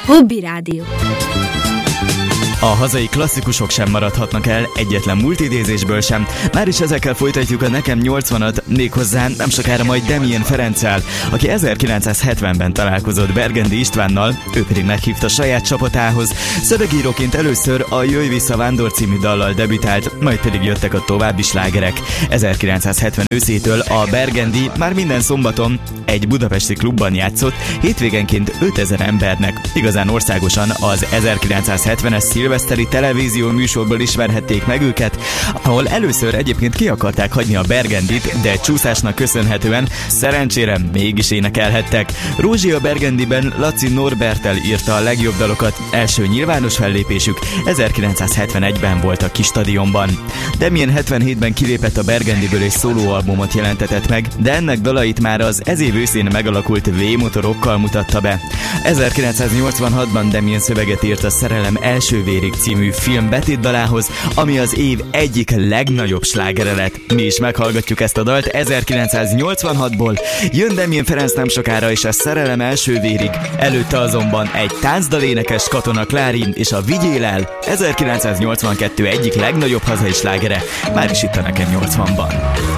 Hobby Rádió. A hazai klasszikusok sem maradhatnak el, egyetlen multidézésből sem. Már is ezekkel folytatjuk a Nekem 80-at, méghozzá nem sokára majd Damien Ferenccel, aki 1970-ben találkozott Bergendi Istvánnal, ő pedig meghívta saját csapatához. Szövegíróként először a Jöjj vissza Vándor című dallal debütált, majd pedig jöttek a további slágerek. 1970 őszétől a Bergendi már minden szombaton egy budapesti klubban játszott, hétvégenként 5000 embernek. Igazán országosan az 1970-es szilveszteri televízió műsorból ismerhették meg őket, ahol először egyébként ki akarták hagyni a Bergendit, de csúszásnak köszönhetően szerencsére mégis énekelhettek. Rózsi a Bergendiben Laci Norberttel írta a legjobb dalokat, első nyilvános fellépésük 1971-ben volt a Kisstadionban. Damien 77-ben kilépett a Bergendiből és szólóalbumot jelentetett meg, de ennek dalait már az ez év őszén megalakult V-motorokkal mutatta be. 1986-ban Damien szöveget írt a Szerelem első vérig című film betétdalához, ami az év egyik legnagyobb slágere lett. Mi is meghallgatjuk ezt a dalt 1986-ból. Jön Damien Ferenc nem sokára és a Szerelem első vérig. Előtte azonban egy táncdalénekes Katona Klári és a Vigyél el, 1982 egyik legnagyobb hazai slágere, már is itt a Nekem 80-ban.